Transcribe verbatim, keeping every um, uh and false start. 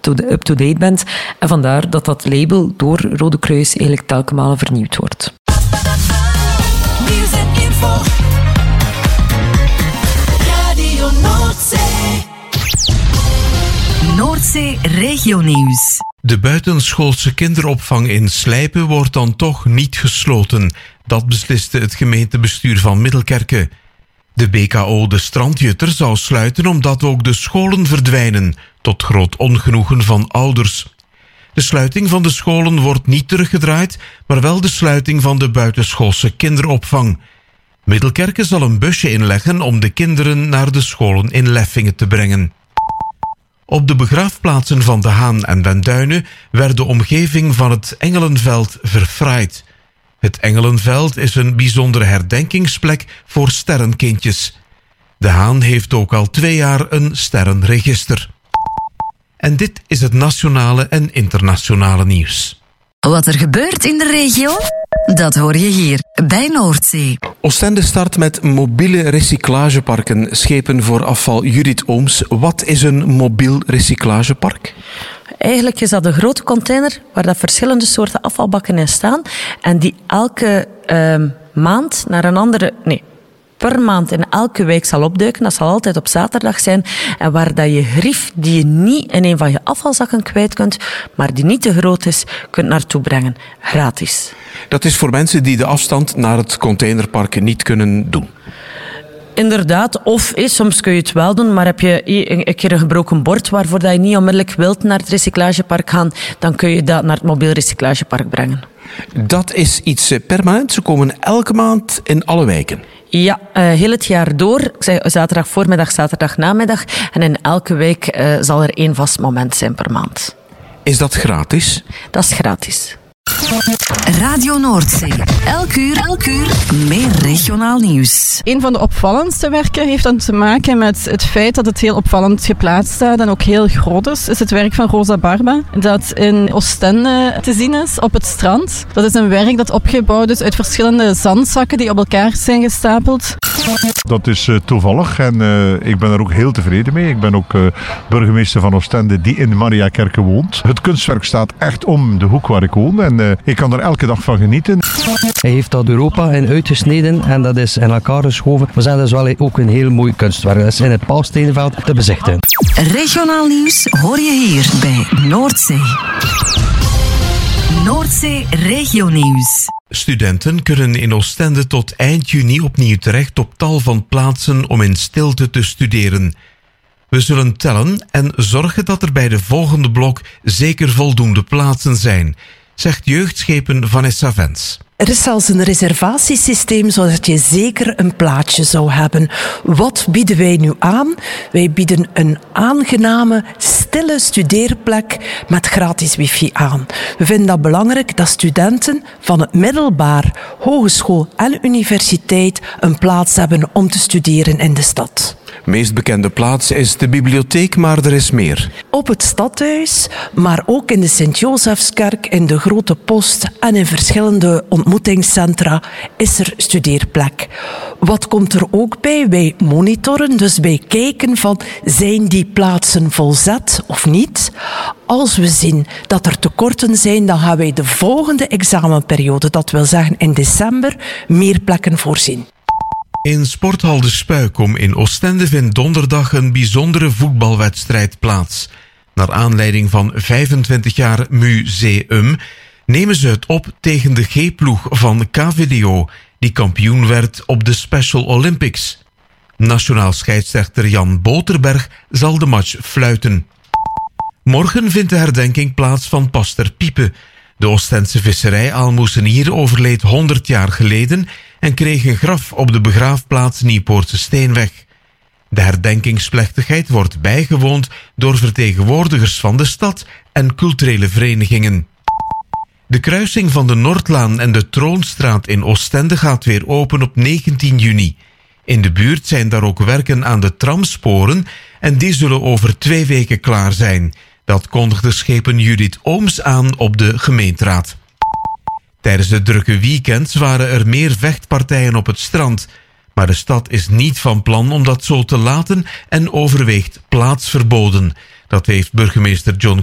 up-to-date bent. En vandaar dat dat label door Rode Kruis eigenlijk telkens malen vernieuwd wordt. Nieuws en info. Radio Noordzee. Noordzee Regionieuws. De buitenschoolse kinderopvang in Slijpen wordt dan toch niet gesloten. Dat besliste het gemeentebestuur van Middelkerke. De B K O De Strandjutter zou sluiten omdat ook de scholen verdwijnen, tot groot ongenoegen van ouders. De sluiting van de scholen wordt niet teruggedraaid, maar wel de sluiting van de buitenschoolse kinderopvang. Middelkerke zal een busje inleggen om de kinderen naar de scholen in Leffingen te brengen. Op de begraafplaatsen van De Haan en Den Duinen werd de omgeving van het Engelenveld verfraaid. Het Engelenveld is een bijzondere herdenkingsplek voor sterrenkindjes. De Haan heeft ook al twee jaar een sterrenregister. En dit is het nationale en internationale nieuws. Wat er gebeurt in de regio, dat hoor je hier bij Noordzee. Oostende start met mobiele recyclageparken. Schepen voor afval. Judith Ooms, wat is een mobiel recyclagepark? Eigenlijk is dat een grote container waar dat verschillende soorten afvalbakken in staan en die elke uh, maand naar een andere... Nee, per maand in elke wijk zal opduiken. Dat zal altijd op zaterdag zijn. En waar dat je grief die je niet in een van je afvalzakken kwijt kunt, maar die niet te groot is, kunt naartoe brengen. Gratis. Dat is voor mensen die de afstand naar het containerpark niet kunnen doen. Inderdaad, of eh, soms kun je het wel doen, maar heb je een, een keer een gebroken bord waarvoor dat je niet onmiddellijk wilt naar het recyclagepark gaan, dan kun je dat naar het mobiel recyclagepark brengen. Dat is iets permanent. Ze komen elke maand in alle wijken. Ja, uh, heel het jaar door. Ik zei zaterdag voormiddag, zaterdag namiddag. En in elke week uh, zal er één vast moment zijn per maand. Is dat gratis? Dat is gratis. Radio Noordzee. Elk uur, elk uur meer regionaal nieuws. Een van de opvallendste werken heeft dan te maken met het feit dat het heel opvallend geplaatst staat en ook heel groot is. Is het werk van Rosa Barba, dat in Oostende te zien is op het strand. Dat is een werk dat opgebouwd is uit verschillende zandzakken die op elkaar zijn gestapeld. Dat is uh, toevallig en uh, ik ben er ook heel tevreden mee. Ik ben ook uh, burgemeester van Oostende die in Mariakerke woont. Het kunstwerk staat echt om de hoek waar ik woon en uh, ik kan er elke dag van genieten. Hij heeft dat Europa in uitgesneden en dat is in elkaar geschoven. We zijn dus wel ook een heel mooi kunstwerk. Dat is in het Paalsteenveld te bezichtigen. Regionaal nieuws hoor je hier bij Noordzee. Noordzee Regionieuws. Studenten kunnen in Oostende tot eind juni opnieuw terecht op tal van plaatsen om in stilte te studeren. We zullen tellen en zorgen dat er bij de volgende blok zeker voldoende plaatsen zijn, zegt jeugdschepen Vanessa Vens. Er is zelfs een reservatiesysteem zodat je zeker een plaatsje zou hebben. Wat bieden wij nu aan? Wij bieden een aangename, stille studeerplek met gratis wifi aan. We vinden dat belangrijk dat studenten van het middelbaar, hogeschool en universiteit een plaats hebben om te studeren in de stad. De meest bekende plaats is de bibliotheek, maar er is meer. Op het stadhuis, maar ook in de Sint-Josefskerk, in de Grote Post en in verschillende ontmoetingscentra is er studeerplek. Wat komt er ook bij? Wij monitoren, dus wij kijken van zijn die plaatsen volzet of niet. Als we zien dat er tekorten zijn, dan gaan wij de volgende examenperiode, dat wil zeggen in december, meer plekken voorzien. In Sporthal de Spuikom in Oostende vindt donderdag een bijzondere voetbalwedstrijd plaats. Naar aanleiding van vijfentwintig jaar museum nemen ze het op tegen de G-ploeg van K V D O, die kampioen werd op de Special Olympics. Nationaal scheidsrechter Jan Boterberg zal de match fluiten. Morgen vindt de herdenking plaats van Pastor Piepe. De Oostense visserij-aalmoezenier overleed honderd jaar geleden en kreeg een graf op de begraafplaats Nieuwpoortse Steenweg. De herdenkingsplechtigheid wordt bijgewoond door vertegenwoordigers van de stad en culturele verenigingen. De kruising van de Noordlaan en de Troonstraat in Oostende gaat weer open op negentien juni. In de buurt zijn daar ook werken aan de tramsporen en die zullen over twee weken klaar zijn. Dat kondigde schepen Judith Ooms aan op de gemeenteraad. Tijdens de drukke weekends waren er meer vechtpartijen op het strand. Maar de stad is niet van plan om dat zo te laten en overweegt plaatsverboden. Dat heeft burgemeester John